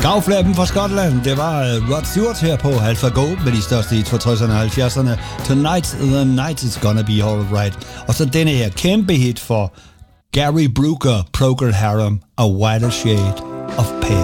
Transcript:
Gravflappen fra Skotland, det var Rod Stewart her på AlphaGo med de største hits fra 60'erne og 70'erne. Tonight the night is gonna be alright. Og så denne her kæmpe hit for Gary Brooker, Procol Harum, A Whiter Shade of Pale.